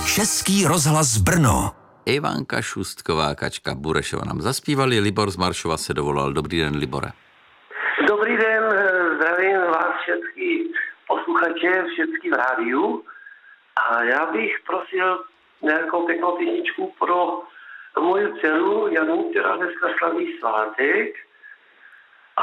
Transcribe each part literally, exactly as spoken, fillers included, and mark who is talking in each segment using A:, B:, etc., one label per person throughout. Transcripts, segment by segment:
A: Český rozhlas Brno.
B: Ivanka Šustková, Kačka Burešova nám zaspívali, Libor z Maršova se dovolal. Dobrý den, Libore.
C: Dobrý den, zdravím vás všetky posluchače, všetky v rádiu. A já bych prosil nějakou pěknou písničku pro moju dceru Janu, která dneska slaví svátek. A,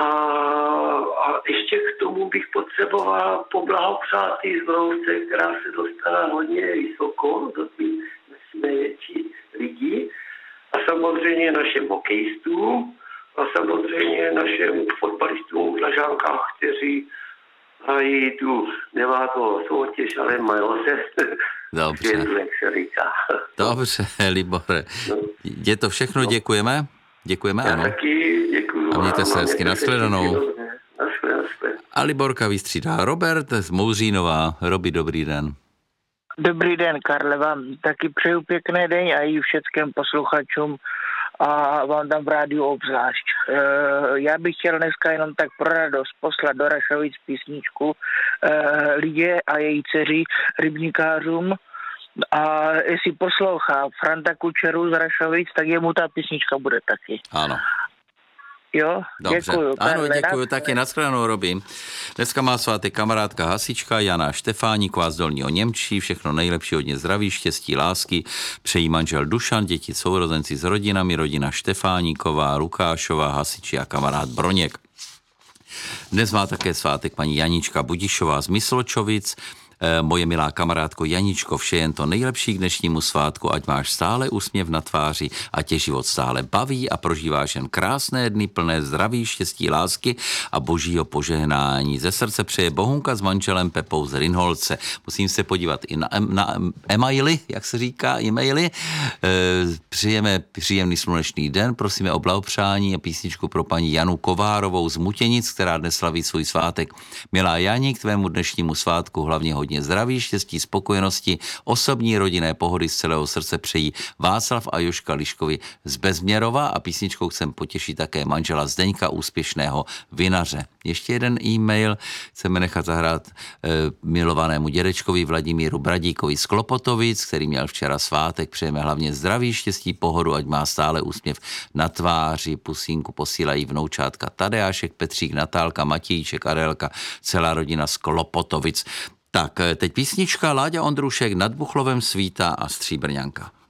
C: a ještě k tomu bych potřeboval poblahopřát té zbrousce, která se dostala hodně vysoko do té největší lidi. A samozřejmě našim hokejistům a samozřejmě našim fotbalistům v Lažánkách, kteří hrají tu devátou soutěž, ale mají se.
B: Dobře.
C: Jak se říká.
B: Dobře, Libore. Je to všechno, děkujeme. Děkujeme,
C: Já
B: ano.
C: taky děkuju.
B: A mějte se hezky, nashledanou.
C: Nashledanou.
B: A Liborka vystřídá Robert z Mouřínová. Robi, dobrý den.
D: Dobrý den, Karle, vám taky přeju pěkný den a i všem posluchačům a vám tam v rádiu obzvlášť. E, já bych chtěl dneska jenom tak pro radost poslat do Rašovic písničku e, Lidě a její dceři rybníkářům, a jestli poslouchá Franta Kučeru z Rašovic, tak jemu ta písnička bude taky.
B: Ano.
D: Jo,
B: Dobře.
D: děkuju.
B: Ano,
D: Karle,
B: děkuju, taky nashledanou, Robin. Dneska má svátek kamarádka hasička Jana Štefáníková z Dolního Němčí. Všechno nejlepší, hodně zdraví, štěstí, lásky. Přejí manžel Dušan, děti sourozenci s rodinami, rodina Štefáníková, Lukášová, hasiči a kamarád Broněk. Dnes má také svátek paní Janička Budišová z Mysločovic. Moje milá kamarádko Janičko, vše jen to nejlepší k dnešnímu svátku, ať máš stále úsměv na tváři a tě život stále baví a prožíváš jen krásné dny plné zdraví, štěstí, lásky a božího požehnání. Ze srdce přeje Bohunka s manželem Pepou z Rinholce. Musím se podívat i na, na e-maily, jak se říká, e-maily. E, přijeme příjemný slunečný den, prosíme o blahopřání a písničku pro paní Janu Kovárovou z Mutěnic, která dnes slaví svůj svátek. Milá Jani, k tvému dnešnímu svátku hlavně hodně hodně zdraví, štěstí, spokojenosti, osobní rodinné pohody z celého srdce přejí Václav a Joška Liškovi z Bezměrova a písničkou chcem potěšit také manžela Zdeňka, úspěšného vinaře. Ještě jeden e-mail chceme nechat zahrát e, milovanému dědečkovi Vladimíru Bradíkovi z Klopotovic, který měl včera svátek. Přejeme hlavně zdraví, štěstí, pohodu, ať má stále úsměv na tváři. Pusínku posílají vnoučátka Tadeášek, Petřík, Natálka, Matějček, Adélka, celá rodina z Klopotovic. Tak, teď písnička Láďa Ondrušek Nad Buchlovem svítá a Stříbrňanka.